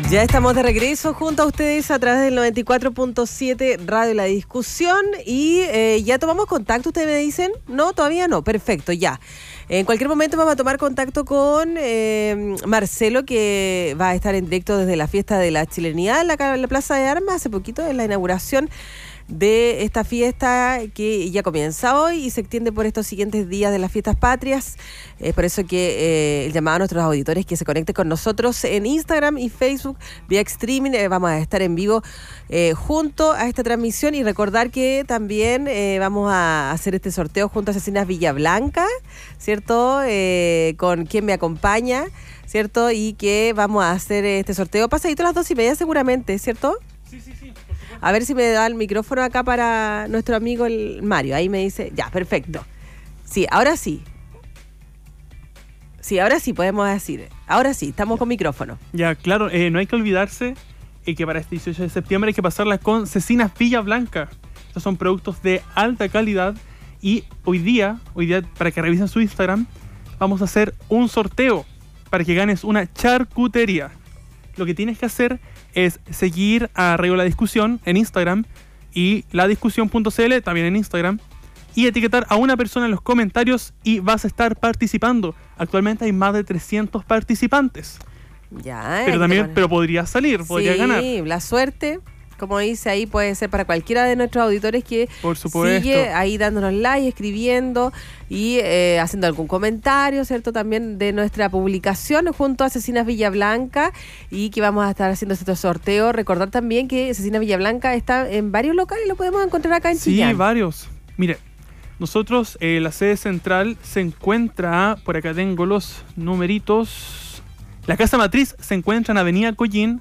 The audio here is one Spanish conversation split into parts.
Ya estamos de regreso junto a ustedes a través del 94.7 Radio La Discusión y ya tomamos contacto, ustedes me dicen, no, todavía no, perfecto, ya. En cualquier momento vamos a tomar contacto con Marcelo, que va a estar en directo desde la fiesta de la chilenidad en la Plaza de Armas, hace poquito, en la inauguración de esta fiesta que ya comienza hoy y se extiende por estos siguientes días de las fiestas patrias. Es por eso que el llamado a nuestros auditores que se conecten con nosotros en Instagram y Facebook vía streaming. Vamos a estar en vivo junto a esta transmisión y recordar que también vamos a hacer este sorteo junto a Cecinas Villablanca, ¿cierto? Con quien me acompaña, ¿cierto? Y que vamos a hacer este sorteo pasadito a las 2:30 seguramente, ¿cierto? Sí. A ver si me da el micrófono acá para nuestro amigo el Mario. Ahí me dice, ya, perfecto. Sí, ahora sí. Sí, ahora sí podemos decir. Ahora sí, estamos con micrófono. Ya, claro, no hay que olvidarse que para este 18 de septiembre hay que pasarla con Cecinas Villablanca. Estos son productos de alta calidad y hoy día, para que revisen su Instagram, vamos a hacer un sorteo para que ganes una charcutería. Lo que tienes que hacer es seguir a Radio La Discusión en Instagram y ladiscusión.cl también en Instagram y etiquetar a una persona en los comentarios y vas a estar participando. Actualmente hay más de 300 participantes. Ya, pero podría salir, podría ganar. Sí, la suerte, como dice ahí, puede ser para cualquiera de nuestros auditores que por supuesto sigue ahí dándonos like, escribiendo y haciendo algún comentario, ¿cierto? También de nuestra publicación junto a Cecinas Villablanca y que vamos a estar haciendo este sorteo. Recordar también que Cecinas Villablanca está en varios locales, lo podemos encontrar acá en Chillán. Sí, varios. Mire, nosotros, la sede central se encuentra, por acá tengo los numeritos. La casa matriz se encuentra en Avenida Collín,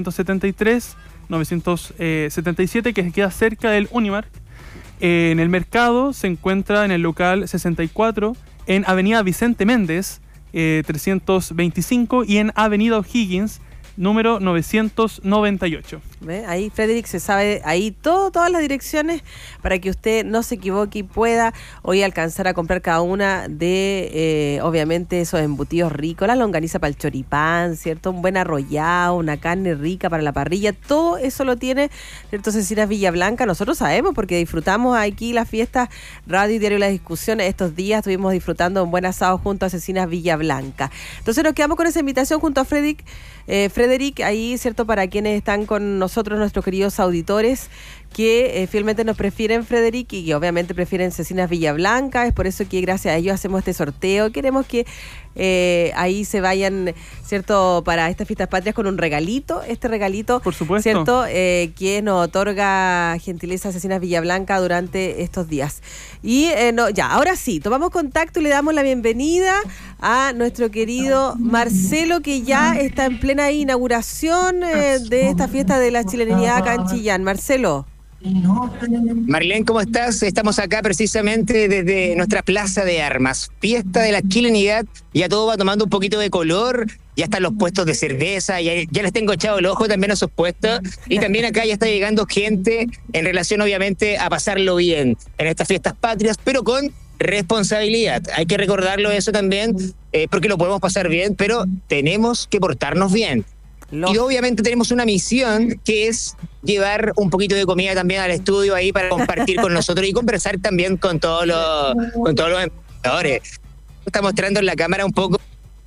977, que queda cerca del Unimar. En el mercado se encuentra en el local 64, en Avenida Vicente Méndez, 325, y en Avenida O'Higgins, número 998. ¿Ve? Ahí Frederick se sabe ahí todas las direcciones para que usted no se equivoque y pueda hoy alcanzar a comprar cada una de obviamente esos embutidos ricos, la longaniza para el choripán, ¿cierto? Un buen arrollado, una carne rica para la parrilla, todo eso lo tiene, ¿cierto? Cecinas Villablanca. Nosotros sabemos porque disfrutamos aquí las fiestas Radio y Diario La Discusión. Estos días estuvimos disfrutando un buen asado junto a Cecinas Villablanca. Entonces nos quedamos con esa invitación junto a Frederick, ahí, ¿cierto? Para quienes están con nosotros, nuestros queridos auditores, que fielmente nos prefieren, Frederick, y que obviamente prefieren Cecinas Villablanca. Es por eso que gracias a ellos hacemos este sorteo. Queremos que ahí se vayan, ¿cierto? Para estas fiestas patrias con un regalito. Este regalito, por supuesto, ¿cierto? Que nos otorga gentileza Cecinas Villablanca durante estos días. Y ya, ahora sí, tomamos contacto y le damos la bienvenida a nuestro querido Marcelo, que ya está en plena inauguración de esta fiesta de la chilenidad acá en Chillán. Marcelo. Marlene, ¿cómo estás? Estamos acá precisamente desde nuestra Plaza de Armas, fiesta de la chilenidad. Ya todo va tomando un poquito de color, ya están los puestos de cerveza, ya les tengo echado el ojo también a esos puestos, y también acá ya está llegando gente en relación obviamente a pasarlo bien en estas fiestas patrias, pero con responsabilidad. Hay que recordarlo eso también, porque lo podemos pasar bien, pero tenemos que portarnos bien. Y obviamente tenemos una misión que es llevar un poquito de comida también al estudio ahí para compartir con nosotros y conversar también con todos los emprendedores. Está mostrando en la cámara un poco.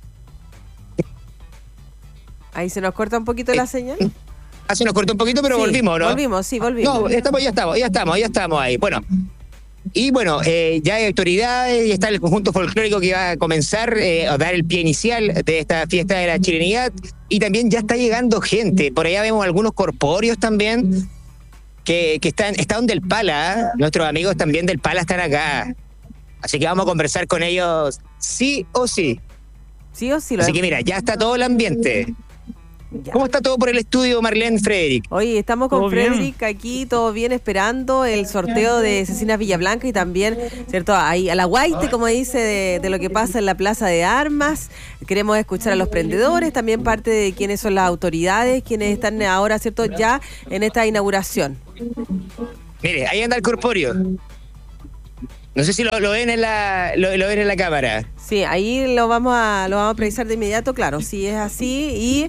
Ahí se nos corta un poquito la señal. Se nos cortó un poquito, pero sí, volvimos, ¿no? Volvimos. No, ya estamos ahí. Bueno. Y bueno, ya hay autoridades, ya está el conjunto folclórico que va a comenzar a dar el pie inicial de esta fiesta de la chilenidad, y también ya está llegando gente. Por allá vemos algunos corpóreos también que están del Pala, ¿eh? Nuestros amigos también del Pala están acá. Así que vamos a conversar con ellos sí o sí. Sí o sí. Así que mira, ya está todo el ambiente. Ya. ¿Cómo está todo por el estudio, Marlene, Frederick? Oye, estamos con Frederick aquí, todo bien, esperando el sorteo de Cecinas Villablanca y también, ¿cierto? Ahí a la guaite, como dice, de lo que pasa en la Plaza de Armas. Queremos escuchar a los prendedores, también parte de quiénes son las autoridades, quienes están ahora, ¿cierto? Ya en esta inauguración. Mire, ahí anda el corpóreo. No sé si lo ven en lo ven en la cámara. Sí, ahí lo vamos a precisar de inmediato, claro, si es así. Y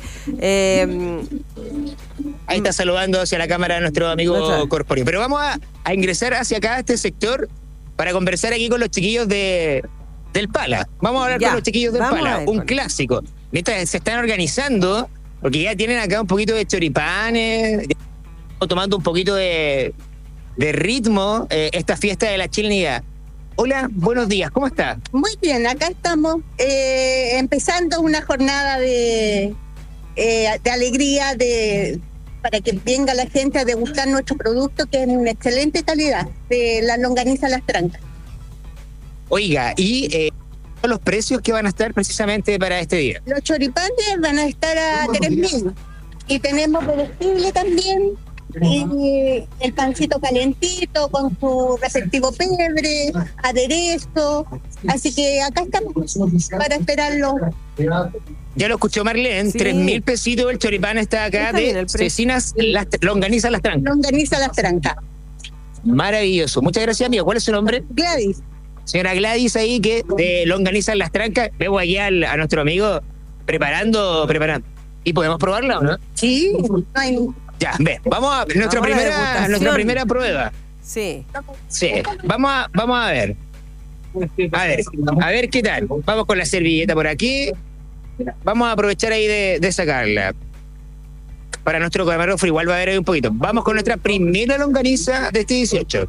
ahí está saludando hacia la cámara a nuestro amigo Nuestra. Corpóreo. Pero vamos a ingresar hacia acá, a este sector, para conversar aquí con los chiquillos del Pala. Vamos a hablar Ya, con los chiquillos del vamos a Pala, ver, un Pala. clásico. Mientras se están organizando, porque ya tienen acá un poquito de choripanes, ya estamos tomando un poquito de ritmo esta fiesta de la chilenidad. Hola, buenos días, ¿cómo está? Muy bien, acá estamos empezando una jornada de alegría para que venga la gente a degustar nuestro producto, que es una excelente calidad, de la longaniza Las Trancas. Oiga, y los precios que van a estar precisamente para este día. Los choripanes van a estar a 3.000 y tenemos comestible también. Y el pancito calentito con su respectivo pebre, aderezo. Así que acá estamos para esperarlo. Ya lo escuchó Marlene, Sí. 3.000 pesitos el choripán está acá Está bien de el precio. Cecinas Longaniza Las Trancas. Longaniza Las Trancas. Maravilloso. Muchas gracias, amigo. ¿Cuál es su nombre? Gladys. Señora Gladys ahí, que de Longaniza Las Trancas. Veo aquí a nuestro amigo preparando. ¿Y podemos probarla o no? Sí, no hay. Ya, ve, vamos a nuestra Vamos a la primera degustación. prueba. sí. Sí, vamos a ver. A ver qué tal. Vamos con la servilleta por aquí. Vamos a aprovechar ahí de sacarla. Para nuestro camarógrafo igual va a haber ahí un poquito. Vamos con nuestra primera longaniza de este 18.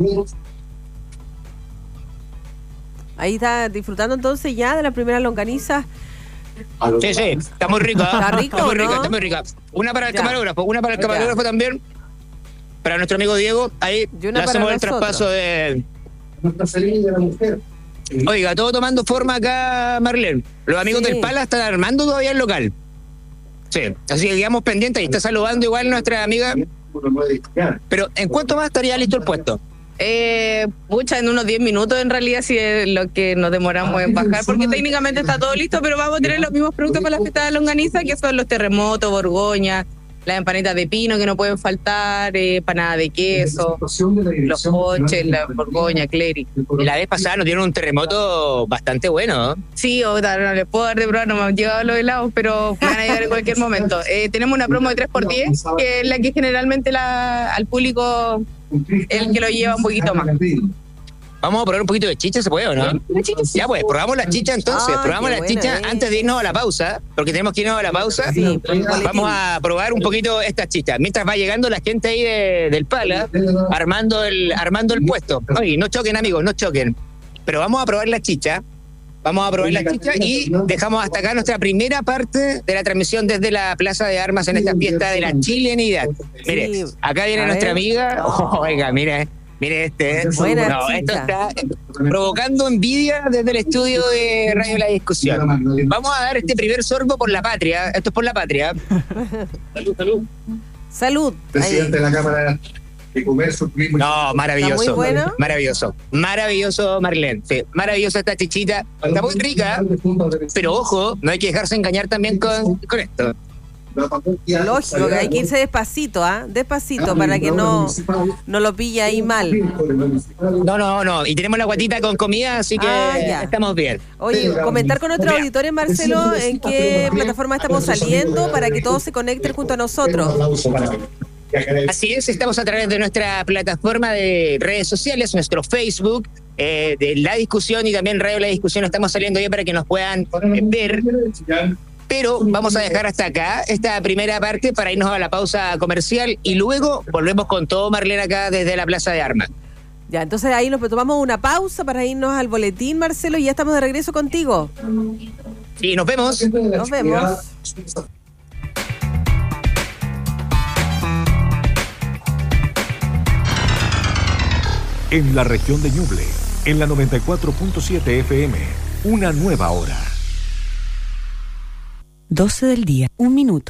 Ahí está disfrutando entonces ya de la primera longaniza. Sí, está muy rica. Está rico, Está muy ¿no? rica, está muy rica. Una para el Ya. camarógrafo, una para el Ya. camarógrafo también. Para nuestro amigo Diego, ahí Y una le para hacemos el nosotros. traspaso de... Nuestra semilla de la mujer. Oiga, todo tomando forma acá, Marlene. Los amigos Sí. del Pala están armando todavía el local. Sí, así que quedamos pendientes. Ahí está saludando igual nuestra amiga. Uno puede distinguir. Pero ¿en cuánto más estaría listo el puesto? Pucha, en unos 10 minutos en realidad sí es lo que nos demoramos en bajar, porque técnicamente está todo listo, pero vamos a tener los mismos productos para la fiesta de la longaniza, que son los terremotos, borgoña, las empanadas de pino que no pueden faltar, empanada de queso, los poches, la borgoña, cleric. Y la vez pasada nos dieron un terremoto bastante bueno, ¿no? Sí, otra, no les puedo dar de probar, no me han llegado los helados, pero van a llegar en cualquier momento. Tenemos una promo de 3x10, que es la que generalmente al público el que lo lleva un poquito más. Vamos a probar un poquito de chicha, ¿se puede o no? Ya pues, probamos la chicha entonces. Ah, Probamos qué la buena, chicha antes de irnos a la pausa, porque tenemos que irnos a la pausa. Sí, por el boletín. Vamos a probar un poquito esta chicha. Mientras va llegando la gente ahí del Pala, armando el puesto. Oye, no choquen, amigos, no choquen. Pero vamos a probar la chicha. Vamos a probar la chicha y dejamos hasta acá nuestra primera parte de la transmisión desde la Plaza de Armas en esta fiesta de la chilenidad. Mire, Sí. acá viene A nuestra ver. amiga. Oiga, mire este. Buena No, chicha. esto está provocando envidia desde el estudio de Radio La Discusión. Vamos a dar este primer sorbo por la patria. Esto es por la patria. Salud. Presidente Ahí. de la Cámara de Comercio, Turismo y No, maravilloso. Está muy buena. Maravilloso. Maravilloso, Marlene. Sí, maravillosa esta chichita. Está muy rica, pero ojo, no hay que dejarse engañar también con esto. Lógico, que hay que irse despacito, despacito, para que no lo pille ahí mal. No. Y tenemos la guatita con comida, así que Ya. estamos bien. Oye, comentar con nuestros auditores, Marcelo, en qué plataforma estamos saliendo para que todos se conecten junto a nosotros. Así es, estamos a través de nuestra plataforma de redes sociales, nuestro Facebook, de La Discusión y también Radio La Discusión. Estamos saliendo ya para que nos puedan ver. Pero vamos a dejar hasta acá esta primera parte para irnos a la pausa comercial y luego volvemos con todo, Marlene, acá desde la Plaza de Armas. Ya, entonces ahí nos tomamos una pausa para irnos al boletín, Marcelo, y ya estamos de regreso contigo. Y nos vemos. Nos vemos. En la región de Ñuble, en la 94.7 FM, una nueva hora. 12 del día, 1 minuto.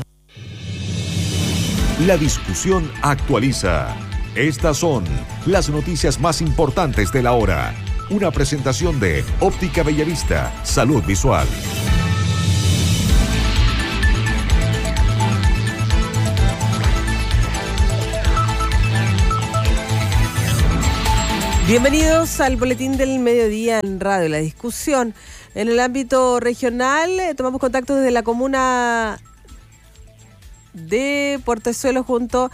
La discusión actualiza. Estas son las noticias más importantes de la hora. Una presentación de Óptica Bellavista, Salud Visual. Bienvenidos al Boletín del Mediodía en Radio La Discusión. En el ámbito regional, tomamos contacto desde la comuna de Portezuelo junto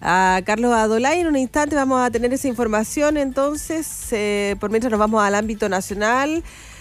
a Carlos Adolay. En un instante vamos a tener esa información, entonces, por mientras nos vamos al ámbito nacional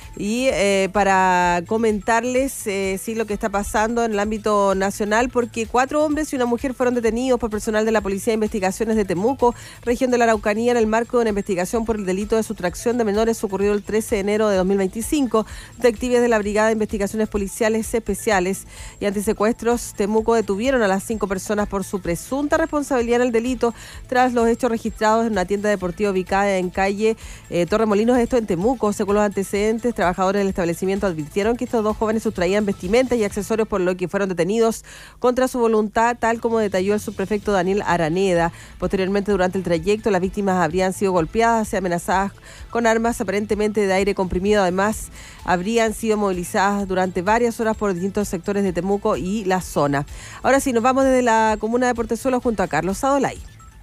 y para comentarles sí lo que está pasando en el ámbito nacional, porque 4 hombres y una mujer fueron detenidos por personal de la Policía de Investigaciones de Temuco, región de la Araucanía, en el marco de una investigación por el delito de sustracción de menores ocurrido el 13 de enero de 2025. Detectives de la Brigada de Investigaciones Policiales Especiales y Antisecuestros Temuco detuvieron a las 5 personas por su presunta responsabilidad en el delito tras los hechos registrados en una tienda deportiva ubicada en calle Torremolinos, esto en Temuco. Según los antecedentes, trabajadores del establecimiento advirtieron que estos 2 jóvenes sustraían vestimentas y accesorios, por lo que fueron detenidos contra su voluntad, tal como detalló el subprefecto Daniel Araneda. Posteriormente, durante el trayecto, las víctimas habrían sido golpeadas y amenazadas con armas aparentemente de aire comprimido. Además, habrían sido movilizadas durante varias horas por distintos sectores de Temuco y la zona. Ahora sí, nos vamos desde la comuna de Portezuelo junto a Carlos Adolay.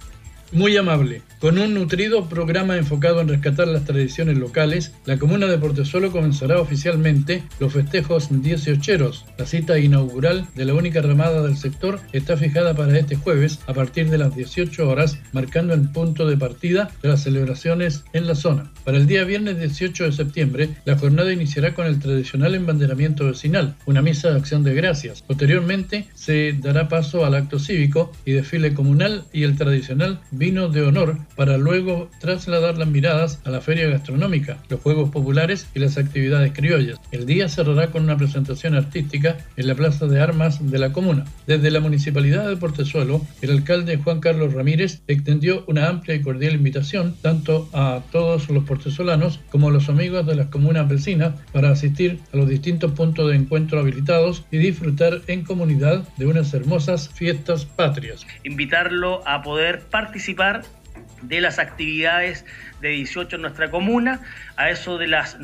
Muy amable. Con un nutrido programa enfocado en rescatar las tradiciones locales, la comuna de Portezuelo comenzará oficialmente los festejos 18eros. La cita inaugural de la única ramada del sector está fijada para este jueves a partir de las 18 horas, marcando el punto de partida de las celebraciones en la zona. Para el día viernes 18 de septiembre, la jornada iniciará con el tradicional embanderamiento vecinal, una misa de acción de gracias. Posteriormente, se dará paso al acto cívico y desfile comunal y el tradicional vino de honor, para luego trasladar las miradas a la feria gastronómica, los juegos populares y las actividades criollas. El día cerrará con una presentación artística en la Plaza de Armas de la comuna. Desde la Municipalidad de Portezuelo, el alcalde Juan Carlos Ramírez extendió una amplia y cordial invitación tanto a todos los portezolanos como a los amigos de las comunas vecinas para asistir a los distintos puntos de encuentro habilitados y disfrutar en comunidad de unas hermosas fiestas patrias. Invitarlo a poder participar de las actividades de 18 en nuestra comuna. A eso de las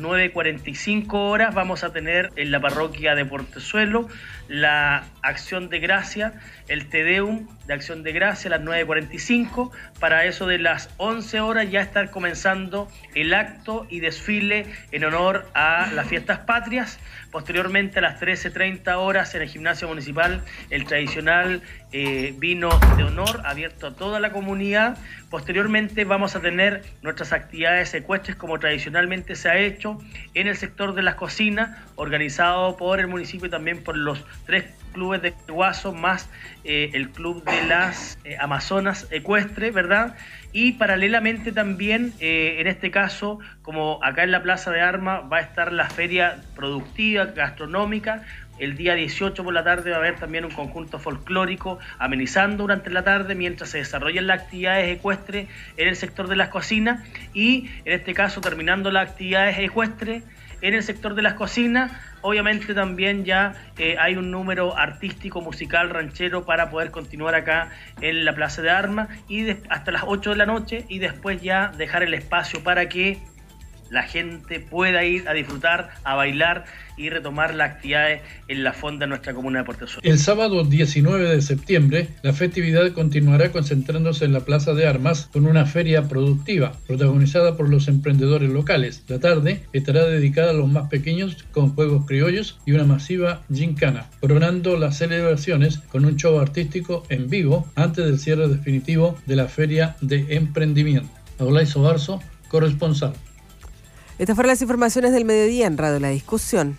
9:45 horas vamos a tener en la parroquia de Portezuelo la acción de gracia, el Te Deum de acción de gracia a las 9:45. Para eso de las 11 horas ya estar comenzando el acto y desfile en honor a las fiestas patrias. Posteriormente a las 13:30 horas en el gimnasio municipal el tradicional vino de honor abierto a toda la comunidad. Posteriormente vamos a tener nuestras actividades ecuestres como tradicionalmente se ha hecho en el sector de las cocinas, organizado por el municipio y también por los 3 clubes de Guaso más el club de las Amazonas ecuestre, ¿verdad? Y paralelamente también, en este caso, como acá en la Plaza de Armas va a estar la feria productiva, gastronómica. El día 18 por la tarde va a haber también un conjunto folclórico amenizando durante la tarde mientras se desarrollan las actividades ecuestres en el sector de las cocinas y, en este caso, terminando las actividades ecuestres en el sector de las cocinas, obviamente también ya hay un número artístico, musical, ranchero para poder continuar acá en la Plaza de Armas y hasta las 8 de la noche y después ya dejar el espacio para que la gente pueda ir a disfrutar, a bailar y retomar las actividades en la fonda de nuestra comuna de Portezuelo. El sábado 19 de septiembre, la festividad continuará concentrándose en la Plaza de Armas con una feria productiva, protagonizada por los emprendedores locales. La tarde estará dedicada a los más pequeños con juegos criollos y una masiva gincana, coronando las celebraciones con un show artístico en vivo antes del cierre definitivo de la Feria de Emprendimiento. Adolay Sobarzo, corresponsal. Estas fueron las informaciones del mediodía en Radio La Discusión.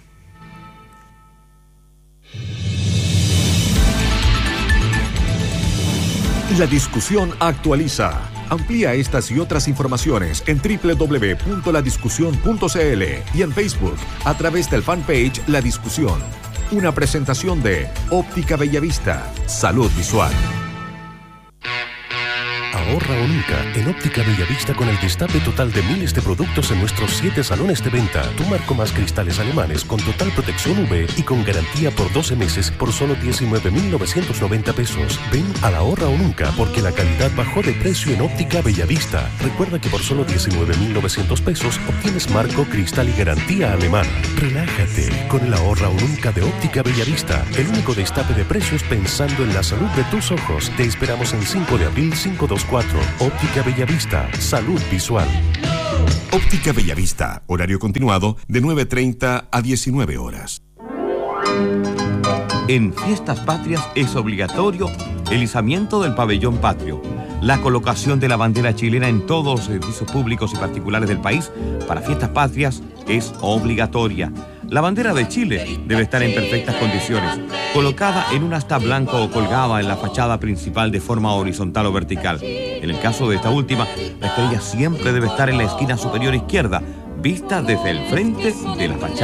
La Discusión actualiza. Amplía estas y otras informaciones en www.ladiscusión.cl y en Facebook a través del fanpage La Discusión. Una presentación de Óptica Bellavista. Salud visual. Ahorra o nunca en Óptica Bellavista con el destape total de miles de productos en nuestros 7 salones de venta. Tu marco más cristales alemanes con total protección UV y con garantía por 12 meses por solo 19.990 pesos. Ven a la Ahorra o nunca porque la calidad bajó de precio en Óptica Bellavista. Recuerda que por solo 19.900 pesos obtienes marco, cristal y garantía alemana. Relájate con el Ahorra o nunca de Óptica Bellavista. El único destape de precios pensando en la salud de tus ojos. Te esperamos en 5 de abril 524. Óptica Bellavista. Salud visual. Óptica Bellavista, horario continuado de 9:30 a 19 horas. En Fiestas Patrias es obligatorio el izamiento del pabellón patrio, la colocación de la bandera chilena en todos los edificios públicos y particulares del país para Fiestas Patrias es obligatoria. La bandera de Chile debe estar en perfectas condiciones, colocada en un asta blanco o colgada en la fachada principal de forma horizontal o vertical. En el caso de esta última, la estrella siempre debe estar en la esquina superior izquierda, vista desde el frente de la fachada.